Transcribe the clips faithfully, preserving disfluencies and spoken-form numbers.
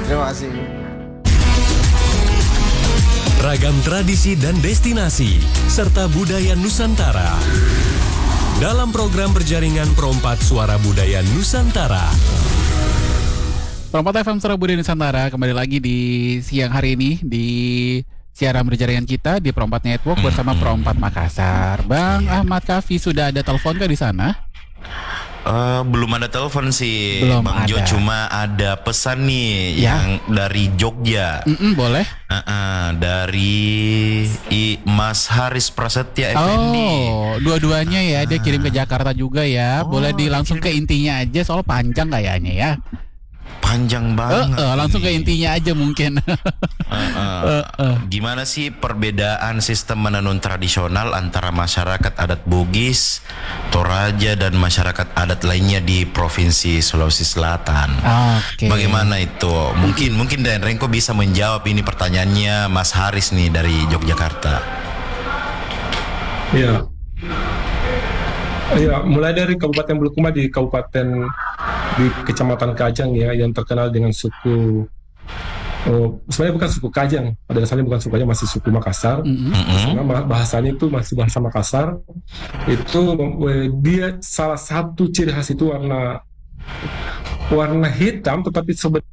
Terima kasih. Ragam tradisi dan destinasi serta budaya Nusantara dalam program berjaringan Perompat Suara Budaya Nusantara. Perompat F M Suara Budaya Nusantara kembali lagi di siang hari ini di siaran berjaringan kita di Perompat Network bersama Perompat Makassar. Bang Ahmad Kafi, sudah ada telepon kah di sana? Uh, belum ada telepon sih, belum Bang ada. Jo, cuma ada pesan nih ya? yang dari Jogja. Mm-mm, boleh. Uh-uh, dari I, Mas Haris Prasetya Effendi. Oh, dua-duanya ya, dia kirim ke Jakarta juga ya. Oh, boleh di langsung ke intinya aja, soal panjang kayaknya ya. Panjang banget. Uh, uh, langsung ke intinya aja mungkin. uh, uh. uh, uh. Gimana sih perbedaan sistem menenun tradisional antara masyarakat adat Bugis, Toraja dan masyarakat adat lainnya di Provinsi Sulawesi Selatan? Oke. Okay. Bagaimana itu? Mungkin mungkin Dan Renko bisa menjawab ini pertanyaannya Mas Haris nih dari Yogyakarta. Iya. Ya, mulai dari Kabupaten Bulukumba di Kabupaten di Kecamatan Kajang ya, yang terkenal dengan suku oh, sebenarnya bukan suku Kajang, pada dasarnya bukan suku Kajang, masih suku Makassar. Mm-hmm. Karena bahasanya itu masih bahasa Makassar. Itu dia salah satu ciri khas itu warna warna hitam, tetapi sebenarnya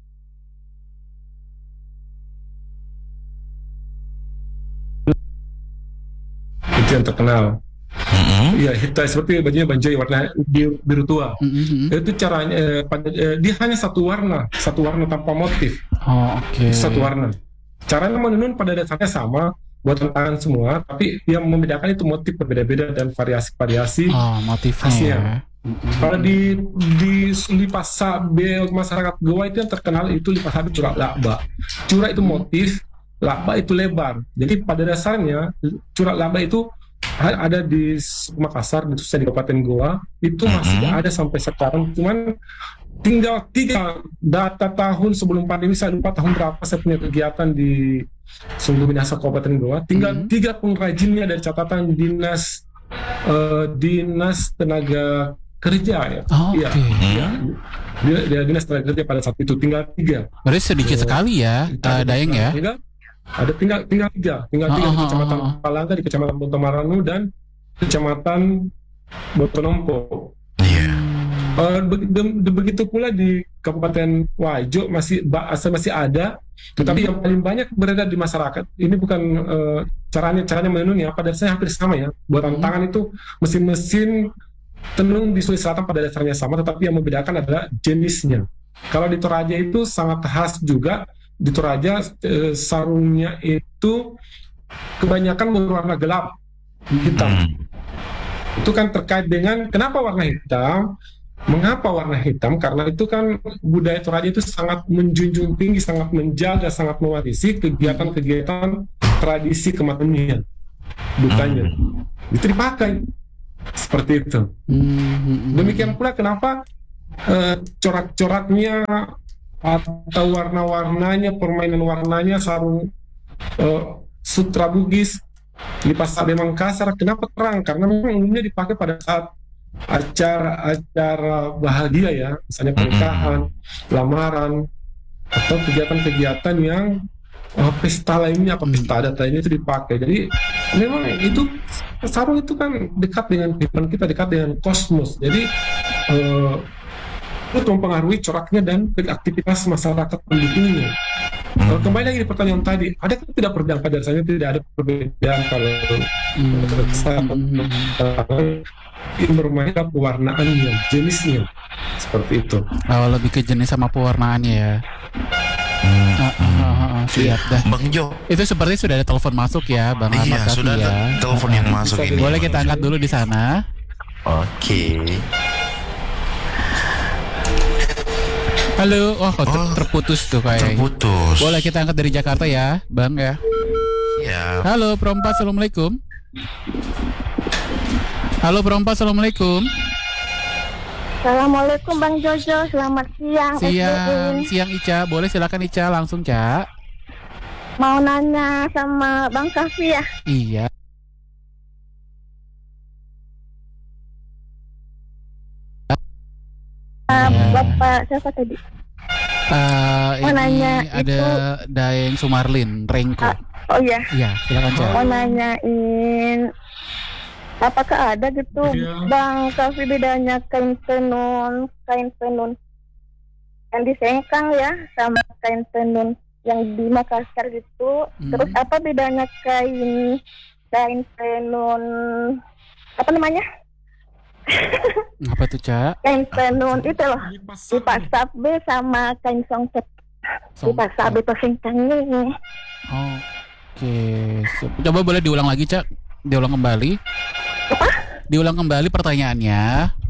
itu yang terkenal. Iya, mm-hmm. hitam seperti bajunya banjoi warna biru, biru tua. Mm-hmm. Itu caranya eh, pada, eh, dia hanya satu warna, satu warna tanpa motif. Oh, oke. Okay. Satu warna. Caranya menenun pada dasarnya sama, buatan tangan semua, tapi yang membedakan itu motif berbeda-beda dan variasi-variasi oh, motifnya. Ya. Mm-hmm. Kalau di di lipas sabe masyarakat Goa itu yang terkenal itu lipas sabe curak lakba. Curak itu motif, lakba itu lebar. Jadi pada dasarnya curak lakba itu ada di Makassar, khususnya di Kabupaten Goa, itu masih mm-hmm. ada sampai sekarang. Cuman tinggal tiga data tahun sebelum pandemi, saya lupa tahun berapa saya punya kegiatan di Sungguh Minahasa Kabupaten Goa. Tinggal mm-hmm. tiga pengrajinnya dari catatan dinas uh, dinas tenaga kerja ya. Oh, ya, okay. ya. Dia dinas tenaga kerja pada saat itu tinggal tiga. Berarti sedikit uh, sekali ya, uh, Daeng ya. Tinggal, ada tinggal tinggal tiga, tinggal tiga oh, di Kecamatan oh, oh. Palangka, di Kecamatan Pontomaranu dan Kecamatan Botonompo. Iya. Yeah. Uh, be- be- begitu pula di Kabupaten Wajo masih masih ada, tetapi hmm. yang paling banyak beredar di masyarakat. Ini bukan uh, caranya caranya menenun ya, pada dasarnya hampir sama ya. Buatan hmm. tangan itu mesin-mesin tenun di Sulawesi Selatan pada dasarnya sama, tetapi yang membedakan adalah jenisnya. Kalau di Toraja itu sangat khas juga. Di Toraja eh, sarungnya itu kebanyakan berwarna gelap hitam. Hmm. Itu kan terkait dengan kenapa warna hitam? Mengapa warna hitam? Karena itu kan budaya Toraja itu sangat menjunjung tinggi, sangat menjaga, sangat mewarisi kegiatan-kegiatan tradisi kemanusiaan. Bukannya itu dipakai seperti itu. Hmm. Demikian pula kenapa eh, corak-coraknya atau warna-warnanya, permainan warnanya, sarung uh, sutra Bugis, lipas sabe Makassar, kenapa terang? Karena memang umumnya dipakai pada saat acara-acara bahagia ya, misalnya pernikahan, lamaran, atau kegiatan-kegiatan yang uh, pesta lainnya, apa pesta adat lainnya itu dipakai. Jadi memang itu sarung itu kan dekat dengan kehidupan kita, dekat dengan kosmos. Jadi uh, itu mempengaruhi coraknya dan aktivitas masyarakat pendukungnya. Hmm. Kembali lagi di pertanyaan tadi, ada tidak perbedaan pada dasarnya? Tidak ada perbedaan kalau hmm. bermain pewarnaannya, jenisnya seperti itu. Oh, lebih ke jenis sama pewarnaannya ya. Hmm. Uh, uh, uh, uh, siap dah. Bang Jo, itu seperti sudah ada telepon masuk ya, Bang Ahmad. Iya, sudah ada ya. telepon yang masuk ini. Boleh kita angkat dulu di sana. Oke. Okay. Halo, oh, ter- oh terputus tuh kayaknya. Terputus. Boleh kita angkat dari Jakarta ya, Bang ya? Iya. Halo, Perompat, assalamualaikum. Halo, Perompat, assalamualaikum. Assalamualaikum Bang Jojo, selamat siang. Siang, siang Ica, boleh silakan Ica langsung Ca. Mau nanya sama Bang Kafi ya? Iya. Uh, Bapak siapa tadi? Uh, Mau ini nanya ada Daeng Sumarlin, Rengko. Ah, oh iya, Iya, silakan Ca. mau nanyain apakah ada gitu Iya. Bang Kafi bedanya kain tenun, kain tenun yang di Sengkang ya sama kain tenun yang di Makassar gitu. Hmm. Terus apa bedanya kain kain tenun apa namanya? Apa tuh, Ca? Kain tenun itu loh. Lipas Lipas sabe sama kain songket. Lipas sabe itu Sengkangnya. Oke. So, coba boleh diulang lagi, Ca? Diulang kembali. Apa? Diulang kembali pertanyaannya.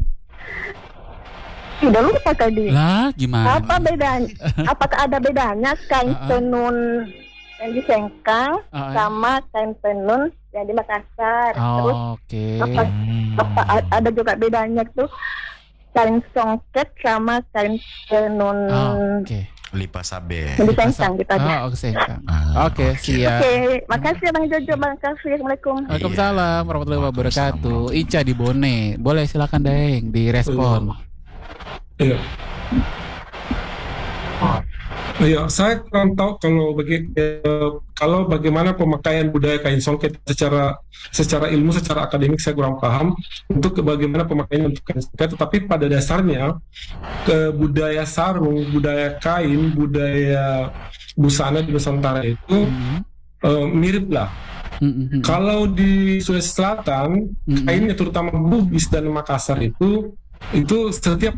Udah lupa tadi. Lah, gimana? Apa bedanya? Apakah ada bedanya kain Uh-uh. tenun yang di Sengkang Uh-uh. sama kain tenun yang di Makassar? Terus Oke. apa, apa a- ada juga bedanya tuh kain songket sama kain tenun Oke. Lipas sabe. yang di Sengkang gitu aja. Oh, oke, Sengkang. Ah, Oke, siap. Oke, makasih Bang Jojo, Bang Kafi. Assalamualaikum. Waalaikumsalam warahmatullahi wabarakatuh. Ica di Bone. Boleh silakan Daeng direspon. Iya. Iya, saya kurang tahu kalau bagi eh, kalau bagaimana pemakaian budaya kain songket secara secara ilmu, secara akademik saya kurang paham untuk bagaimana pemakaian untuk kain songket. Tetapi pada dasarnya ke budaya sarung, budaya kain, budaya busana di Nusantara itu Mhm. eh, mirip lah. Mhm. Kalau di Sulawesi Selatan, Mhm. kainnya terutama Bugis dan Makassar itu itu setiap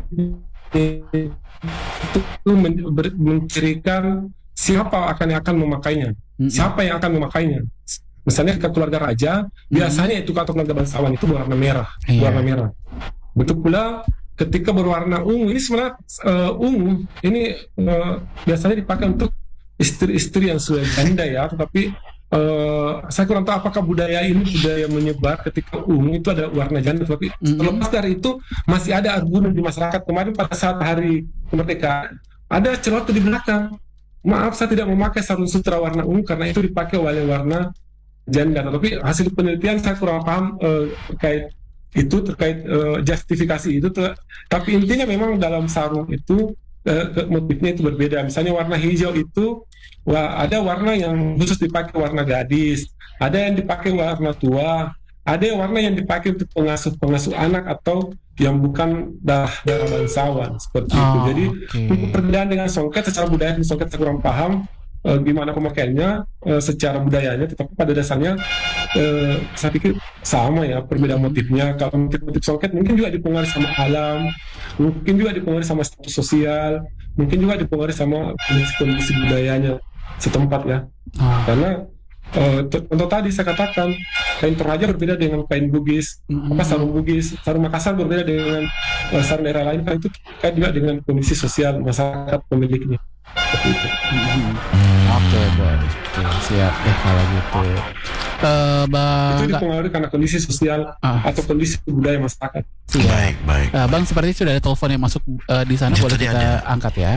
itu men- ber- mencirikan siapa akan akan memakainya, Mhm. siapa yang akan memakainya. Misalnya ke keluarga raja, biasanya itu atau keluarga bangsawan itu berwarna merah, Iya. warna merah. Betul pula ketika berwarna ungu, ini sebenarnya eh, ungu ini eh, biasanya dipakai untuk istri-istri yang sudah janda ya, tetapi eh, saya kurang tahu apakah budaya ini budaya menyebar ketika ungu itu ada warna janda, tapi Mhm. terlepas dari itu masih ada argumen di masyarakat. Kemarin pada saat hari kemerdekaan ada celoteh di belakang, maaf saya tidak memakai sarung sutra warna ungu karena itu dipakai oleh warna janda. Tapi hasil penelitian saya kurang paham eh, terkait itu, terkait eh, justifikasi itu. Ter- tapi intinya memang dalam sarung itu eh, ke- motifnya itu berbeda. Misalnya warna hijau itu wah, ada warna yang khusus dipakai warna gadis, ada yang dipakai warna tua, ada yang warna yang dipakai untuk pengasuh-pengasuh anak atau yang bukan darah darah bangsawan seperti itu. Oh, Jadi oke. untuk perbedaan dengan songket secara budaya, songket saya kurang paham eh, gimana pemakaiannya eh, secara budayanya, tetapi pada dasarnya eh, saya pikir sama ya perbedaan motifnya. Kalau motif-motif songket mungkin juga dipengaruhi sama alam, mungkin juga dipengaruhi sama status sosial, mungkin juga dipengaruhi sama kondisi-kondisi budayanya setempat ya. Oh. Karena eh, t- contoh tadi saya katakan kain Toraja berbeda dengan kain Bugis, Mhm. apa sarung Bugis, sarung Makassar berbeda dengan eh, sarung daerah lain, karena itu terkait juga dengan kondisi sosial masyarakat pemiliknya. Seperti itu. Mhm. Oke, boleh. Oke, siap deh kalau gitu. Eh, Bang, Itu Kak, dipengaruhi karena kondisi sosial Ah. atau kondisi budaya masyarakat. siap. Baik, baik. Eh, Bang, seperti sudah ada telepon yang masuk eh, di sana, Ya, boleh tadi kita ada. angkat ya.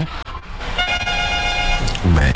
Baik.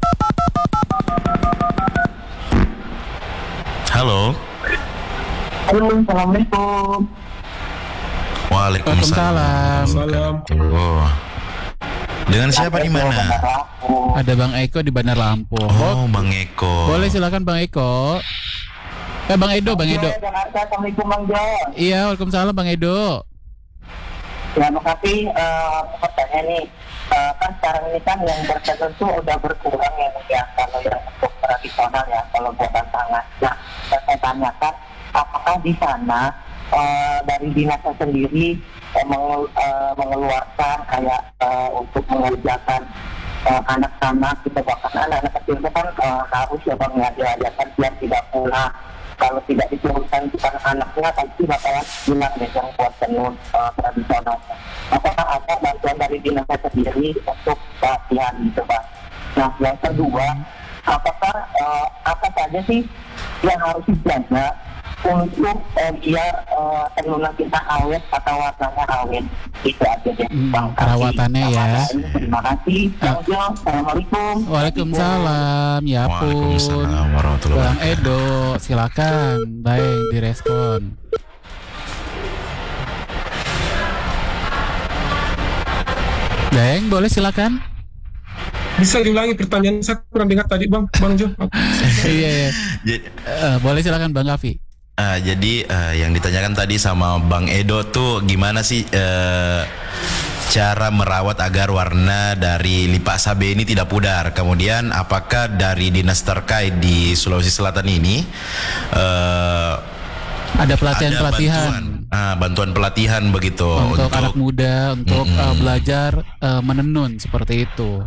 Halo. Halo, assalamualaikum. Waalaikumsalam. Salam. Oh. Dengan siapa di mana? Ada Bang Eko di Bandar Lampung. Oh, Bang Eko. Boleh silakan Bang Eko. Eh Bang Edo, Bang Edo. Assalamualaikum Bang Jo. Iya, waalaikumsalam Bang Edo. Ya, makasih eh, pertanyaan nih. Eh, kan sekarang ini kan yang bertenun tuh udah berkurang ya, ya kalau yang untuk tradisional ya, kalau buatan tangan. Nah, saya tanyakan, apakah di sana eh, dari dinasnya sendiri eh, mengel- eh, mengeluarkan kayak eh, untuk mengerjakan eh, anak-anak gitu, bahkan anak-anak kecil itu kan eh, harus ya Bang ya diajarkan biar tidak pulang. Kalau tidak diturunkan bukan anaknya pasti bakalan hilang deh yang buat tenun uh, tradisional. Apakah ada bantuan dari dinasnya sendiri untuk pelatihan gitu Pak? Nah yang kedua, apakah uh, apa saja sih yang harus dijaga untuk uh, biar uh, tenunan kita awet atau warnanya awet? Itu aja deh. Hmm, Bang, perawatannya kasih. ya. Sama- Terima kasih. Bang Jo, Assalamualaikum. Waalaikumsalam. Ya pun. Waalaikumsalam warahmatullahi Bang wabarakatuh. Edo, silakan. Baik, direspon. Deng, boleh silakan. Bisa diulangi pertanyaan, saya kurang dengar tadi Bang, Bang Jo. Iya, iya. Jadi, Eh, boleh silakan Bang Kavi. ah, jadi eh, yang ditanyakan tadi sama Bang Edo tuh gimana sih eh, cara merawat agar warna dari lipak sabe ini tidak pudar. Kemudian apakah dari dinas terkait di Sulawesi Selatan ini eh, Ada ada pelatihan-pelatihan bantuan, ah, bantuan pelatihan begitu untuk, anak muda untuk Mm-mm. eh, belajar eh, menenun seperti itu.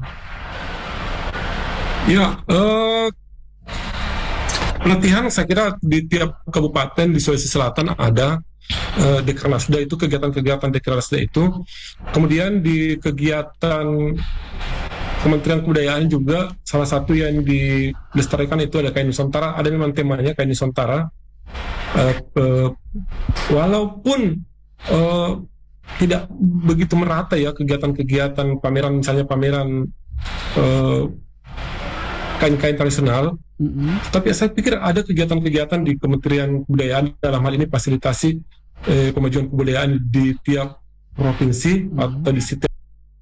Ya, eh, pelatihan saya kira di tiap kabupaten di Sulawesi Selatan ada eh, Dekranasda itu, kegiatan-kegiatan Dekranasda itu. Kemudian di kegiatan Kementerian Kebudayaan juga salah satu yang dilestarikan itu ada kain Nusantara, ada memang temanya kain Nusantara. Eh, eh, walaupun eh, tidak begitu merata ya kegiatan-kegiatan pameran, misalnya pameran eh, kain-kain tradisional, Mm-mm. tapi saya pikir ada kegiatan-kegiatan di Kementerian Kebudayaan dalam hal ini fasilitasi eh, kemajuan kebudayaan di tiap provinsi atau di setiap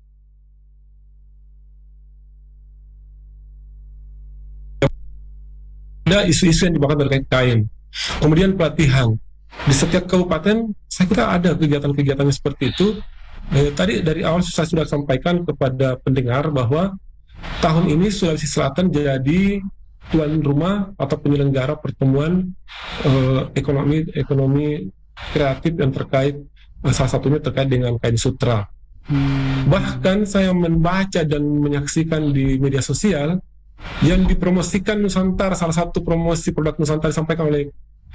ada isu-isu yang dibahas terkait kain. Kemudian pelatihan di setiap kabupaten, saya kira ada kegiatan-kegiatan seperti itu. Eh, tadi dari awal saya sudah sampaikan kepada pendengar bahwa tahun ini Sulawesi Selatan jadi tuan rumah atau penyelenggara pertemuan eh, ekonomi ekonomi kreatif yang terkait eh, salah satunya terkait dengan kain sutra. Hmm. Bahkan saya membaca dan menyaksikan di media sosial yang dipromosikan Nusantara, salah satu promosi produk Nusantara disampaikan oleh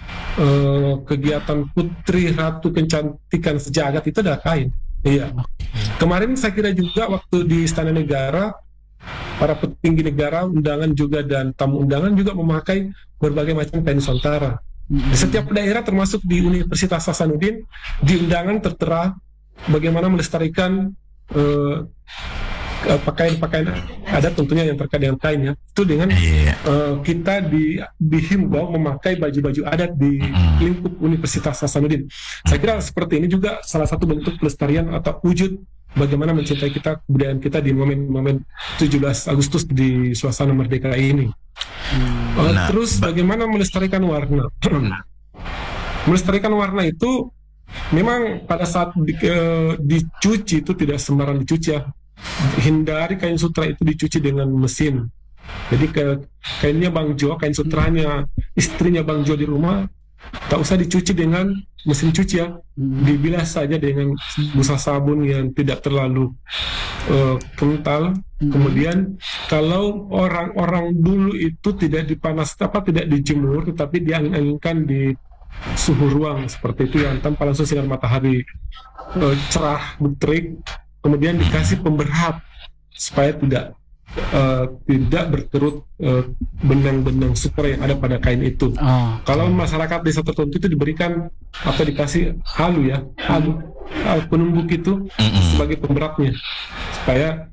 eh, kegiatan Putri Ratu Kecantikan Sejagat itu adalah kain. Iya. Kemarin saya kira juga waktu di Istana Negara, para petinggi negara, undangan juga dan tamu undangan juga memakai berbagai macam kain Nusantara. Di setiap daerah termasuk di Universitas Hasanuddin, di undangan tertera bagaimana melestarikan eh, pakaian-pakaian adat tentunya yang terkait dengan kain ya. Itu dengan Iya. eh, kita di, dihimbau memakai baju-baju adat di lingkup Universitas Hasanuddin. Saya kira seperti ini juga salah satu bentuk pelestarian atau wujud bagaimana mencintai kita, kebudayaan kita di momen-momen tujuh belas Agustus di suasana merdeka ini. Eh, Nah, terus ba- bagaimana melestarikan warna? Melestarikan warna itu memang pada saat di, eh, dicuci itu tidak sembarang dicuci ya. Hindari kain sutra itu dicuci dengan mesin. Jadi ke kainnya Bang Jo, kain sutranya istrinya Bang Jo di rumah, tak usah dicuci dengan mesin cuci ya, dibilas saja dengan busa sabun yang tidak terlalu eh, kental. Kemudian kalau orang-orang dulu itu tidak dipanas apa tidak dijemur, tetapi diangin-anginkan di suhu ruang seperti itu yang tanpa langsung sinar matahari eh, cerah, terik, kemudian dikasih pemberhap supaya tidak eh, tidak berkerut eh, benang-benang sutra yang ada pada kain itu. Oh. Kalau masyarakat desa tertentu itu diberikan atau dikasih halu ya, halu uh, penumbuk itu Mm-mm. sebagai pemberatnya supaya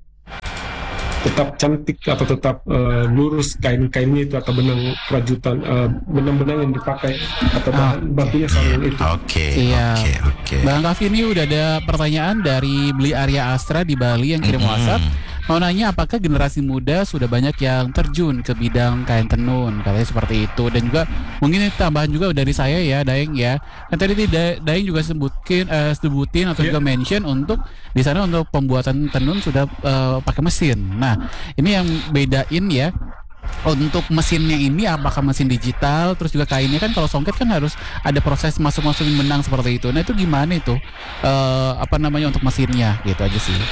tetap cantik atau tetap uh, lurus kain-kainnya itu atau benang rajutan uh, benang-benang yang dipakai atau bahan bakunya sarung itu. Oke, Iya. oke, oke. Bang Kavi, ini udah ada pertanyaan dari Beli Arya Astra di Bali yang kirim Mm-mm. WhatsApp. Mau nanya apakah generasi muda sudah banyak yang terjun ke bidang kain tenun, katanya seperti itu. Dan juga mungkin ini tambahan juga dari saya ya, Daeng ya. Kan tadi Da- Daeng juga sebutkin, eh, sebutin atau Iya. juga mention untuk di sana untuk pembuatan tenun sudah eh, pakai mesin. Nah, ini yang bedain ya. Untuk mesinnya ini apakah mesin digital, terus juga kainnya kan kalau songket kan harus ada proses masuk-masukin benang seperti itu. Nah itu gimana itu eh, apa namanya untuk mesinnya gitu aja sih.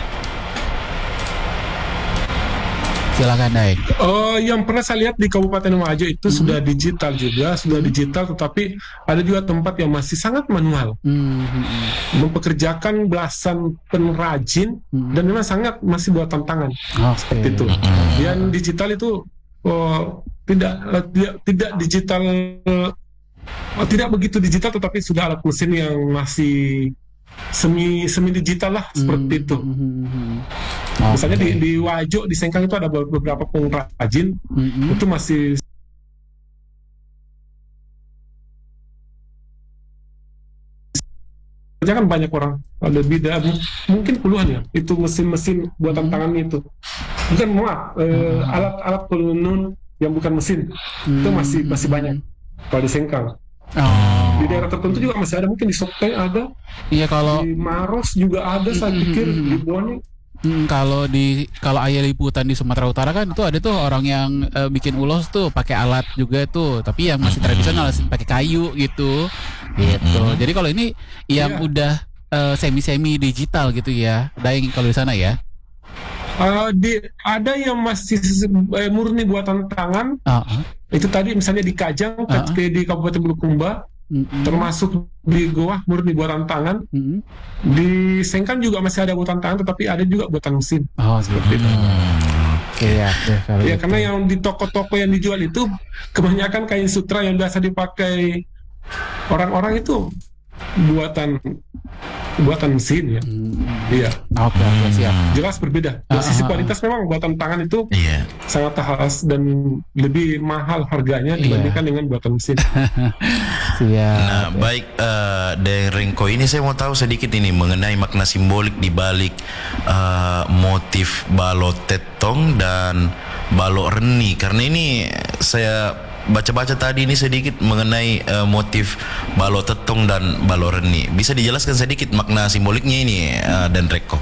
Silakan Daeng. Oh, yang pernah saya lihat di Kabupaten Wajo itu sudah digital juga, sudah digital, tetapi ada juga tempat yang masih sangat manual, Hmm, hmm, hmm. mempekerjakan belasan pengrajin Hmm. dan memang sangat masih buat tantangan. Oke. Seperti itu. Yang digital itu oh, tidak eh, tidak tidak digital eh, oh, tidak begitu digital, tetapi sudah alat mesin yang masih semi semi digital lah seperti Hmm, itu. hmm, hmm, hmm. Misalnya di Oke. di Wajo di Sengkang itu ada beberapa pengrajin Hmm, hmm. itu masih kerja kan banyak orang, lebih dari mungkin puluhan ya itu mesin-mesin buatan tangannya itu. Bukan maaf, eh, alat-alat penenun yang bukan mesin itu masih masih banyak kalau di Sengkang. Oh. Di daerah tertentu juga masih ada, mungkin di Sopeng ada, Iya kalau di Maros juga ada, saya pikir di Bone. Hmm, kalau di kalau ayah liputan di Sumatera Utara kan itu ada tuh orang yang eh, bikin ulos tuh pakai alat juga tuh, tapi yang masih tradisional pakai kayu gitu, gitu. Jadi kalau ini yang Iya. udah eh, semi-semi digital gitu ya, Daeng kalau di sana ya. Eh, di, ada yang masih eh, murni buatan tangan. Ah, ah. Itu tadi misalnya di Kajang, Ah, ah. di Kabupaten Bulukumba, Mm-mm. termasuk di Goa murni buatan tangan. Mm-mm. Di Sengkang juga masih ada buatan tangan, tetapi ada juga buatan mesin. Oh, seperti itu. Iya, ya, kalau Ya, gitu. karena yang di toko-toko yang dijual itu kebanyakan kain sutra yang biasa dipakai orang-orang itu buatan buatan mesin ya. Hmm, Iya, Oke, oke, siap. jelas berbeda. Dari Ah, sisi ah, ah. kualitas memang buatan tangan itu Iya. sangat khas dan lebih mahal harganya dibandingkan dengan buatan mesin. Siap. Nah, baik eh dari Rengko ini saya mau tahu sedikit ini mengenai makna simbolik di balik eh, motif balok tetong dan balok reni, karena ini saya baca-baca tadi ini sedikit mengenai eh, motif balok tetong dan balok reni. Bisa dijelaskan sedikit makna simboliknya ini eh, dan Rengko?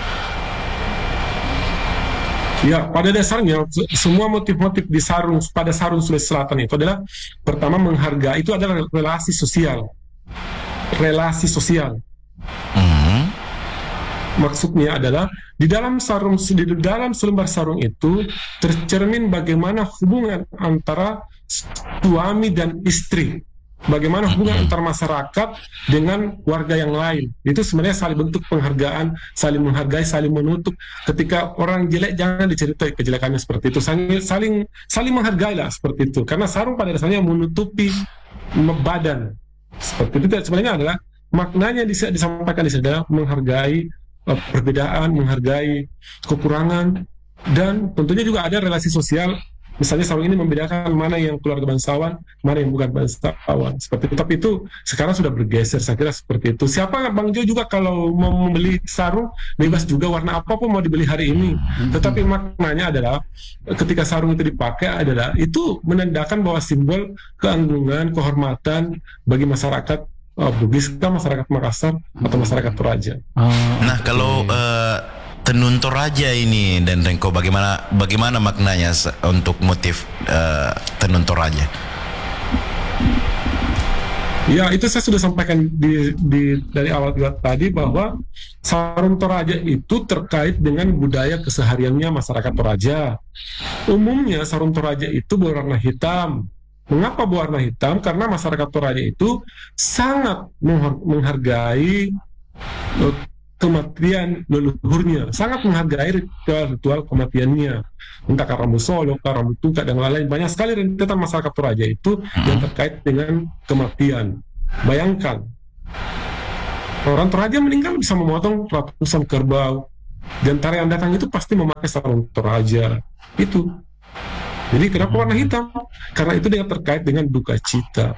Ya, pada dasarnya se- semua motif-motif di sarung pada sarung Sulawesi Selatan itu adalah pertama menghargai, itu adalah relasi sosial. Relasi sosial. Hmm. Maksudnya adalah di dalam sarung di dalam selembar sarung itu tercermin bagaimana hubungan antara suami dan istri. Bagaimana hubungan antar masyarakat dengan warga yang lain. Itu sebenarnya saling bentuk penghargaan, saling menghargai, saling menutup. Ketika orang jelek jangan diceritai kejelekannya seperti itu. Saling saling, saling menghargailah seperti itu. Karena sarung pada dasarnya menutupi badan. Seperti itu sebenarnya adalah maknanya dis- disampaikan di sini adalah menghargai eh, perbedaan, menghargai kekurangan, dan tentunya juga ada relasi sosial. Misalnya sarung ini membedakan mana yang keluarga bangsawan, mana yang bukan bangsawan. Seperti itu. Tapi itu sekarang sudah bergeser, saya kira seperti itu. Siapa Bang Jo juga kalau mau membeli sarung, bebas juga warna apapun mau dibeli hari ini. Tetapi maknanya adalah ketika sarung itu dipakai adalah itu menandakan bahwa simbol keanggungan, kehormatan bagi masyarakat uh, Bugis, masyarakat Makassar atau masyarakat Toraja. Oh, Nah, oke. kalau eh, tenun Toraja ini dan Rengko, bagaimana bagaimana maknanya se- untuk motif eh, tenun Toraja? Ya, itu saya sudah sampaikan di, di dari awal juga tadi bahwa sarung Toraja itu terkait dengan budaya kesehariannya masyarakat Toraja. Umumnya sarung Toraja itu berwarna hitam. Mengapa berwarna hitam? Karena masyarakat Toraja itu sangat menghar- menghargai eh, kematian leluhurnya, sangat menghargai ritual-ritual kematiannya, entah Karamu Solo, Karamu Tungkak, dan lain-lain. Banyak sekali rentetan masyarakat Toraja itu yang terkait dengan kematian. Bayangkan, orang Toraja meninggal bisa memotong ratusan kerbau, di antara yang datang itu pasti memakai sarung Toraja. Itu. Jadi kenapa warna hitam? Karena itu dia terkait dengan duka cita.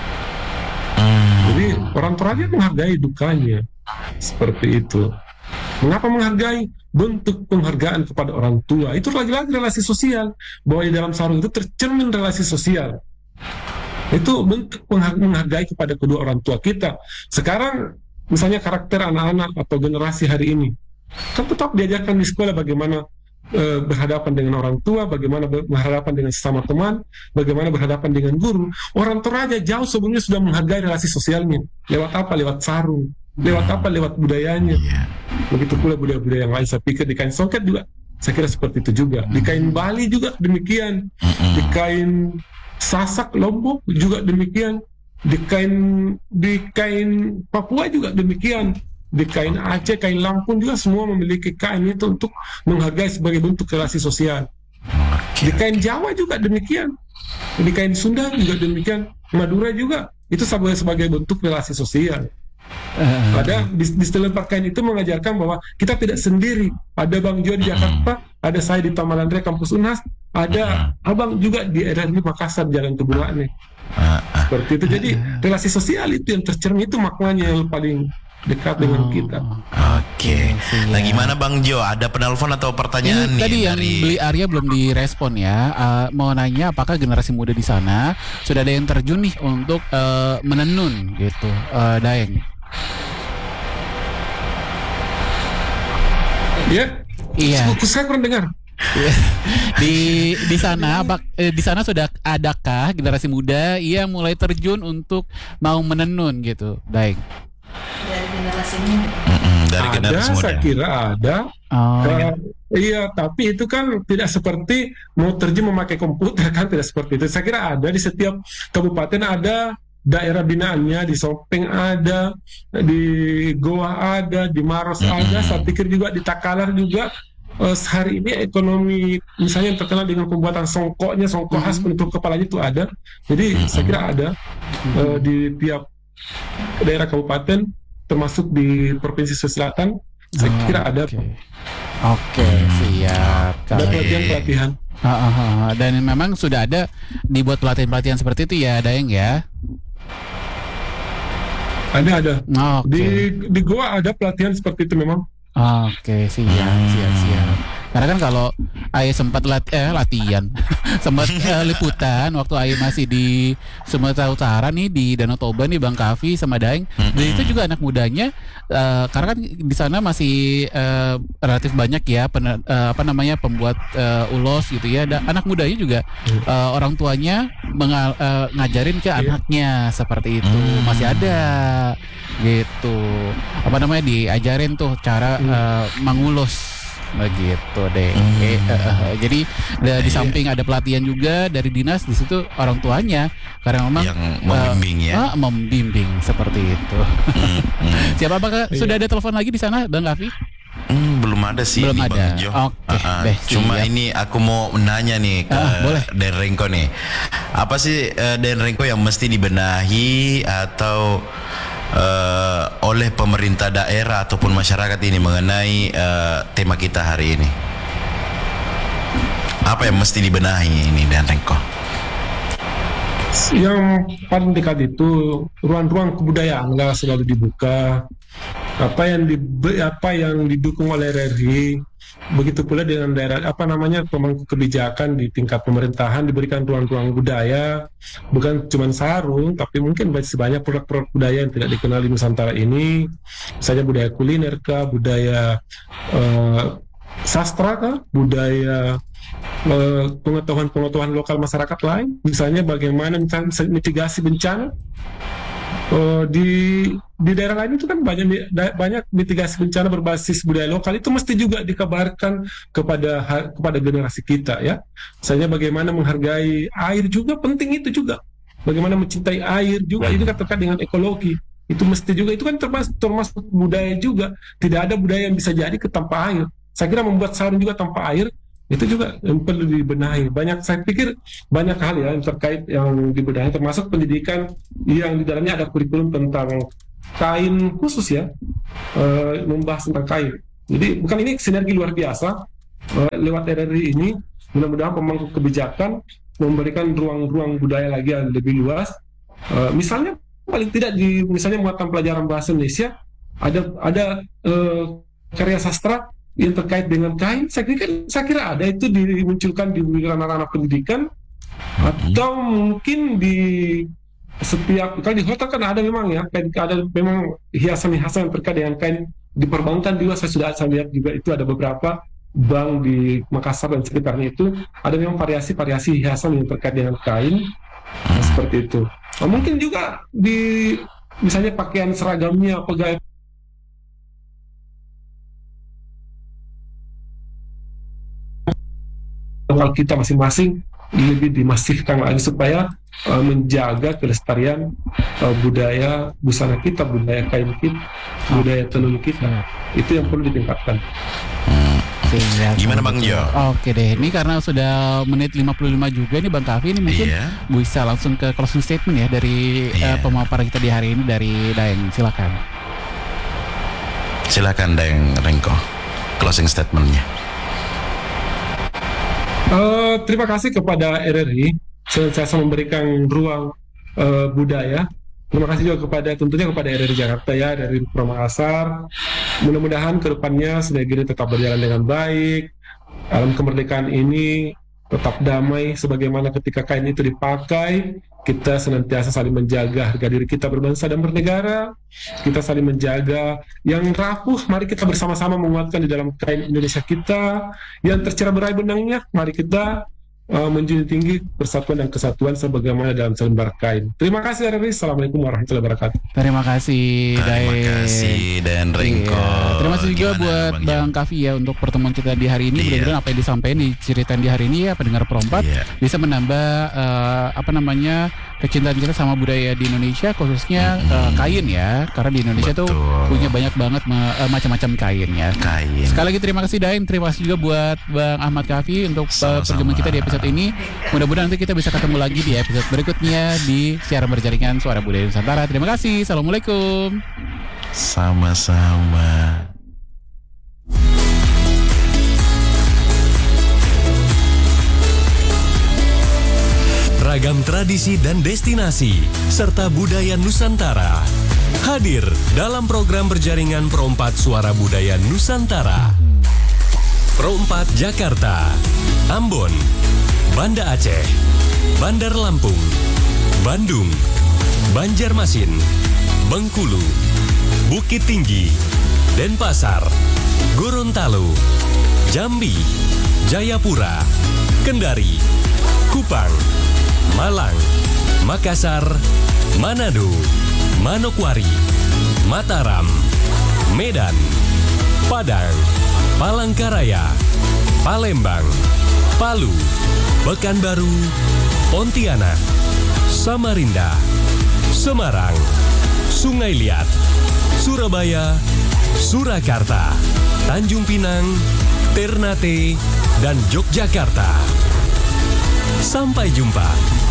Jadi orang Toraja menghargai dukanya. Seperti itu. Mengapa menghargai? Bentuk penghargaan kepada orang tua. Itu lagi-lagi relasi sosial. Bahwa di dalam sarung itu tercermin relasi sosial. Itu bentuk pengha- menghargai kepada kedua orang tua kita. Sekarang misalnya karakter anak-anak atau generasi hari ini kan tetap diajarkan di sekolah bagaimana eh, berhadapan dengan orang tua, bagaimana ber- berhadapan dengan sesama teman, bagaimana berhadapan dengan guru. Orang Toraja jauh sebelumnya sudah menghargai relasi sosialnya. Lewat apa? Lewat sarung. Lewat apa? Lewat budayanya. Iya. Begitu pula budaya-budaya yang lain. Saya pikir di kain songket juga, saya kira seperti itu juga. Di kain Bali juga demikian. Di kain Sasak Lombok juga demikian. Di kain di kain Papua juga demikian. Di kain Aceh, kain Lampung juga semua memiliki kain itu untuk menghargai sebagai bentuk relasi sosial. Di kain Jawa juga demikian. Di kain Sunda juga demikian. Madura juga itu sebagai sebagai bentuk relasi sosial. Eh, Ada di, di selembar kain itu mengajarkan bahwa kita tidak sendiri. Ada Bang Jo di Jakarta, ada saya di Taman Landre Kampus Unhas, ada Abang juga di R R I Makassar Jalan Kebuane. Ah, ah. Seperti itu. Jadi relasi sosial itu yang tercermin, itu maknanya yang paling dekat dengan kita. Oke. Oke. Nah, gimana Bang Jo? Ada penelpon atau pertanyaan Ini nih tadi yang dari beli Arya belum direspon ya. Uh, mau nanya apakah generasi muda di sana sudah ada yang terjun nih untuk uh, menenun gitu, uh, Daeng? Ya, Iya. saya kurang dengar. di di sana bak, eh, di sana sudah adakah generasi muda yang mulai terjun untuk mau menenun gitu, Daeng? Dari generasi muda. Mm-mm, dari Ada, generasi muda. saya kira ada. Oh, Uh, iya, tapi itu kan tidak seperti mau terjun memakai komputer kan, tidak seperti itu. Saya kira ada di setiap kabupaten ada daerah binaannya, di Sopeng ada, di Goa ada, di Maros Mm-mm. ada. Saya pikir juga di Takalar juga. Uh, hari ini ekonomi misalnya yang terkenal dengan pembuatan songkoknya, songkok khas penutup kepalanya itu ada. Jadi saya kira ada uh, di tiap daerah kabupaten, termasuk di Provinsi Sulawesi Selatan. Saya kira ada. Oke, Oke, siap. Ada Kalau- pelatihan-pelatihan. Ah, ah, ah. Dan memang sudah ada dibuat pelatihan-pelatihan seperti itu ya, Daeng ya. Ada ada. Oke. Di di Goa ada pelatihan seperti itu memang. Oke, siap, siap, siap. Karena kan kalau Ayah sempat lat- eh, latihan, sempat eh, liputan waktu Ayah masih di Sumatera Utara nih di Danau Toba nih, Bang Kavi sama Daeng. Dan itu juga anak mudanya, eh, karena kan di sana masih eh, relatif banyak ya, pen- eh, apa namanya pembuat eh, ulos gitu ya. Dan anak mudanya juga eh, orang tuanya mengal- eh, ngajarin ke anaknya seperti itu, masih ada gitu. Apa namanya diajarin tuh cara eh, mengulus begitu deh. Eh, eh, eh, jadi da- di samping ada pelatihan juga dari dinas, di situ orang tuanya karena memang yang membimbing ya. ah, membimbing seperti itu. Mm, mm. Siapa apakah sudah ada telepon lagi di sana, Bang Kavi? Hmm, belum ada sih Belum nih, ada. Bang Jo. Oke, Ah, ah. deh, Cuma siap. ini aku mau nanya nih ke Ah, boleh. Den Renko nih. Apa sih eh, Den Renko yang mesti dibenahi atau eh, oleh pemerintah daerah ataupun masyarakat ini mengenai eh, tema kita hari ini? Apa yang mesti dibenahi ini Den Renko? Yang paling dekat itu ruang-ruang kebudayaan lah selalu dibuka. Apa yang di, apa yang didukung oleh R R I, begitu pula dengan daerah apa namanya pemangku kebijakan di tingkat pemerintahan diberikan ruang-ruang budaya, bukan cuma sarung, tapi mungkin masih banyak produk-produk budaya yang tidak dikenal di Nusantara ini, misalnya budaya kuliner kah, budaya eh, sastra kah, budaya eh, pengetahuan-pengetahuan lokal masyarakat lain, misalnya bagaimana misalnya mitigasi bencana. Uh, di di daerah lain itu kan banyak da- banyak mitigasi bencana berbasis budaya lokal, itu mesti juga dikabarkan kepada ha- kepada generasi kita ya. Misalnya bagaimana menghargai air juga penting, itu juga bagaimana mencintai air juga, itu kan terkait dengan ekologi, itu mesti juga, itu kan termasuk termasuk budaya juga. Tidak ada budaya yang bisa jadi ke tanpa air. Saya kira membuat sarung juga tanpa air itu juga yang perlu dibenahi. Banyak, saya pikir banyak hal ya yang terkait yang dibenahi, termasuk pendidikan yang di dalamnya ada kurikulum tentang kain khusus ya, eh, membahas tentang kain. Jadi bukan, ini sinergi luar biasa eh, lewat R R I ini. Mudah-mudahan pemangku kebijakan memberikan ruang-ruang budaya lagi yang lebih luas. Eh, misalnya paling tidak di misalnya muatan pelajaran bahasa Indonesia ada ada eh, karya sastra yang terkait dengan kain. Saya kira, saya kira ada itu dimunculkan di anak-anak pendidikan, atau mungkin di setiap, kalau di hotel kan ada memang ya, kain, ada memang hiasan-hiasan yang terkait dengan kain. Di perbankan juga saya sudah saya lihat juga itu ada beberapa bank di Makassar dan sekitarnya itu ada memang variasi-variasi hiasan yang terkait dengan kain. Nah, seperti itu. Nah, mungkin juga di misalnya pakaian seragamnya pegawai lokal kita masing-masing lebih dimasifkan lagi supaya uh, menjaga kelestarian uh, budaya busana kita, budaya kain kita, budaya tenun kita. Itu yang perlu ditingkatkan. Siap. Gimana Bang Jo? Oke deh, ini karena sudah menit lima puluh lima juga nih Bang Kavi, ini mungkin Iya. bisa langsung ke closing statement ya dari Iya. eh, pemaparan kita di hari ini dari Daeng. Silakan. Silakan Den Renko. Closing statementnya. Uh, terima kasih kepada R R I senantiasa memberikan ruang uh, budaya Terima kasih juga kepada tentunya kepada R R I Jakarta ya, dari Pro Makassar. Mudah-mudahan kedepannya Snegiri tetap berjalan dengan baik. Alam kemerdekaan ini tetap damai, sebagaimana ketika kain itu dipakai, kita senantiasa saling menjaga harga diri kita berbangsa dan bernegara. Kita saling menjaga. Yang rapuh, mari kita bersama-sama menguatkan di dalam kain Indonesia kita. Yang tercerah berai benangnya, mari kita Uh, menjunjung tinggi persatuan dan kesatuan sebagaimana dalam selembar kain. Terima kasih R R I. Assalamualaikum warahmatullahi wabarakatuh. Terima kasih, Terima Daeng. kasih dan Rengko. Iya. Terima kasih juga Gimana, buat Bang Bang Jan? Kavi ya untuk pertemuan kita di hari ini. Iya. Mudah-mudahan apa yang disampaikan diceritain di hari ini ya pendengar Perompat Iya. bisa menambah eh, apa namanya kecintaan kita sama budaya di Indonesia, khususnya eh, kain ya. Karena di Indonesia tuh Betul. punya banyak banget ma- eh, macam-macam kain ya. Kain. Sekali lagi terima kasih Daeng, terima kasih juga buat Bang Ahmad Kavi untuk eh, Sama-sama. perjumpaan kita di episode ini. Mudah-mudahan nanti kita bisa ketemu lagi di episode berikutnya di siaran berjaringan Suara Budaya Nusantara. Terima kasih. Assalamualaikum. Sama-sama. Ragam tradisi dan destinasi serta budaya Nusantara hadir dalam program berjaringan Perompat Suara Budaya Nusantara. Perompat Jakarta, Ambon, Banda Aceh, Bandar Lampung, Bandung, Banjarmasin, Bengkulu, Bukit Tinggi, Denpasar, Gorontalo, Jambi, Jayapura, Kendari, Kupang, Malang, Makassar, Manado, Manokwari, Mataram, Medan, Padang, Palangkaraya, Palembang, Palu, Pekanbaru, Pontianak, Samarinda, Semarang, Sungai Liat, Surabaya, Surakarta, Tanjung Pinang, Ternate, dan Yogyakarta. Sampai jumpa.